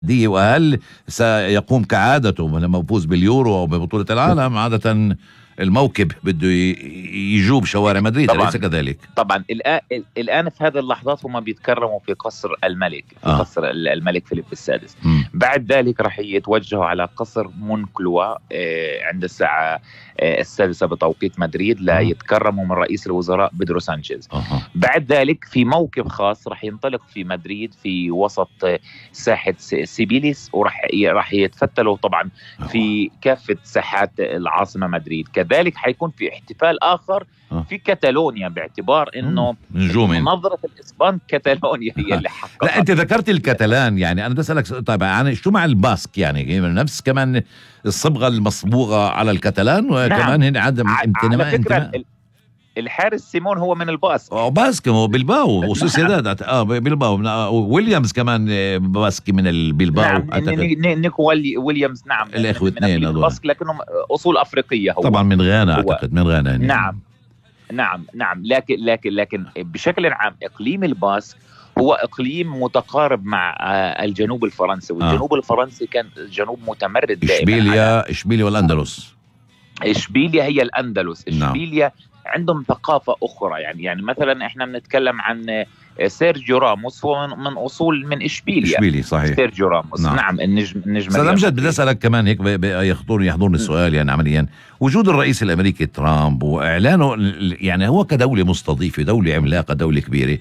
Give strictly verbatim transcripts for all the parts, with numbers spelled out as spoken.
دي، وهل سيقوم كعادته لما يفوز باليورو أو ببطولة العالم؟ عادة الموكب بده يجوب شوارع مدريد، أليس كذلك؟ طبعا الآن الآن في هذه اللحظات هم بيتكرموا في قصر الملك في آه. قصر الملك فيليب السادس. م. بعد ذلك راح يتوجهوا على قصر مونكلوا عند الساعة السادسة بتوقيت مدريد لا يتكرموا من رئيس الوزراء بيدرو سانشيز. أه. بعد ذلك في موكب خاص راح ينطلق في مدريد في وسط ساحة سيبيليس، وراح راح يتفتلوا طبعا في كافة ساحات العاصمة مدريد. كذلك حيكون في احتفال آخر في كاتالونيا، باعتبار انه نظرة الاسبان كاتالونيا هي اللي حققت. لا انت ذكرت الكتالان، يعني انا بدي اسالك طيب يعني شو مع الباسك؟ يعني نفس كمان الصبغة المصبوغة على الكتالان، وكمان نعم. هن عدم امتناع. على فكرة الحارس سيمون هو من الباسك. اه باسك هو بالباو وسوسيداد. اه بالباو. ويليامز كمان باسكي من البلباو. نعم. نيكو ويليامز نعم الاخوة اثنين هذول باسك، لكنهم اصول افريقية. هو طبعا من غانا اعتقد، من غانا. نعم نعم نعم لكن لكن لكن بشكل عام اقليم الباسك هو اقليم متقارب مع الجنوب الفرنسي، والجنوب آه. الفرنسي كان جنوب متمرد دائما. اشبيليا اشبيليا والاندلس. اشبيليا هي الاندلس. اشبيليا نعم. عندهم ثقافة أخرى، يعني يعني مثلا إحنا بنتكلم عن سيرجيو راموس، هو من, من أصول من إشبيليا. إشبيليا صحيح. سيرجيو راموس نعم, نعم النجم النجم. سلام امجد بدي أسألك كمان هيك يخطرني يحضرني السؤال، يعني عمليا وجود الرئيس الأمريكي ترامب وإعلانه، يعني هو كدولة مستضيفة، دولة عملاقة، دولة كبيرة،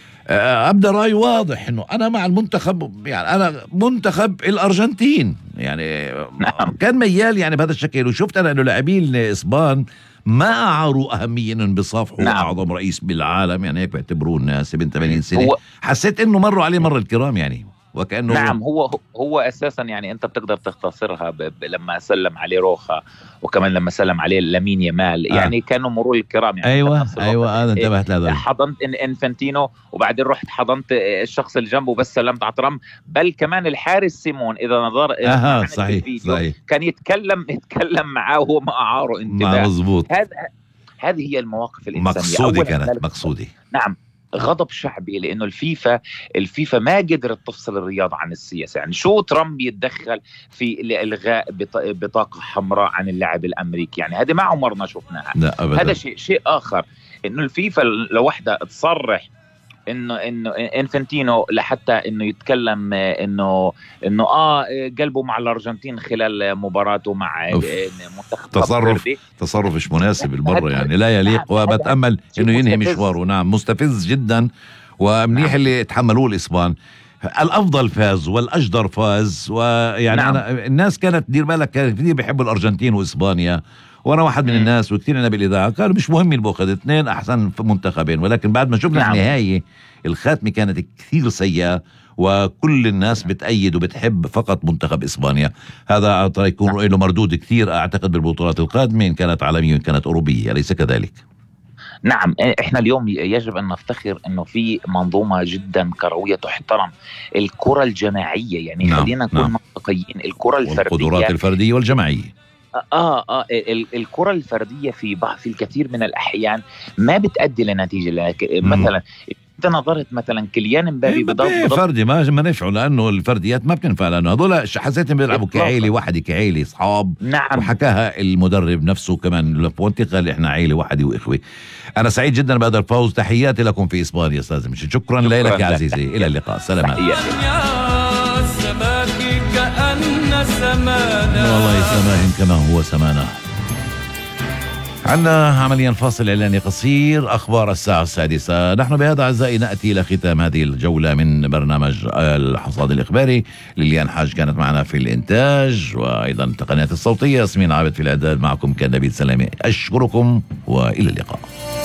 أبدأ رأي واضح إنه أنا مع المنتخب، يعني أنا منتخب الأرجنتين، يعني نعم. كان ميال يعني بهذا الشكل. وشفت أنا إنه لاعبين إسبان ما أعروا أهمية إنه بيصافحوا نعم. أعظم رئيس بالعالم، يعني هيك بيعتبروه الناس ابن ثمانين سنة. هو حسيت إنه مروا عليه مر الكرام، يعني وكأنه نعم. هو هو أساسا يعني أنت بتقدر تختصرها ب... ب... لما سلم عليه روخا، وكمان لما سلم عليه لامين يامال، يعني آه. كانوا مرور الكرام. يعني أيوة أيوة أنا انتبهت لهذا. حضنت إنفانتينو وبعدين رحت حضنت الشخص اللي جنبه بس سلمت على ترامب. بل كمان الحارس سيمون إذا نظر آه صحيح صحيح كان يتكلم يتكلم معاه وهو ما أعاره انتباه. مظبوط. هذا هذه هي المواقف الإنسانية. مقصودي كانت مقصودي. نعم. غضب شعبي، لأنه الفيفا الفيفا ما قدرت تفصل الرياضة عن السياسة. يعني شو ترامب يتدخل في إلغاء بطاقة حمراء عن اللاعب الأمريكي؟ يعني هذا ما عمرنا شفناها. هذا شيء شيء آخر، إنه الفيفا لوحدها تصرح انه انه انفانتينو لحتى انه يتكلم انه انه اه قلبه مع الارجنتين خلال مباراته مع منتخب. تصرف تصرف مش مناسب بالمره، يعني لا يليق، وبتامل انه ينهي مشواره. نعم مستفز جدا، ومنيح اللي تحملوه الاسبان. الافضل فاز والاجدر فاز، ويعني نعم. انا الناس كانت دير بالك كانت كثير بيحبوا الارجنتين واسبانيا، وانا واحد من الناس وكثير انا بالاذاعه قالوا مش مهم البوخذ اثنين احسن منتخبين، ولكن بعد ما شفنا نعم. النهايه الخاتمه كانت كثير سيئه، وكل الناس بتأيد وبتحب فقط منتخب اسبانيا. هذا يكون نعم. له مردود كثير اعتقد بالبطولات القادمه، ان كانت عالميه وان كانت اوروبيه، اليس كذلك؟ نعم. احنا اليوم يجب ان نفتخر انه في منظومه جدا كرويه تحترم. الكره الجماعيه، يعني نعم. خلينا نكون نعم. منطقيين. الكره الفرديه والقدرات الفرديه والجماعيه آه آه الكرة الفردية في بعض في الكثير من الأحيان ما بتأدي لنتيجة. لكن مثلا أنت نظرت مثلا كيليان امبابي بضرب فردي ما ما نفعوا، لأنه الفرديات ما بتنفع، لأنه هذول حسيتهم بيلعبوا كعيلة واحدة، كعيلة أصحاب. نعم. وحكاها المدرب نفسه كمان بونتي، قال إحنا عيلة واحدة وإخوة. أنا سعيد جدا بهذا الفوز، تحياتي لكم في إسبانيا أستاذ مشي. شكرا, شكرا لك يا عزيزي، إلى اللقاء، سلامات. والله سماهم كما هو سمانا. عنا عمليا فاصل إعلاني قصير، أخبار الساعة السادسة. نحن بهذا أعزائي نأتي إلى ختام هذه الجولة من برنامج الحصاد الإخباري. ليليان حاج كانت معنا في الإنتاج، وأيضا التقنيات الصوتية، ياسمين عابد في الإعداد. معكم كان نبيل سلامي، أشكركم وإلى اللقاء.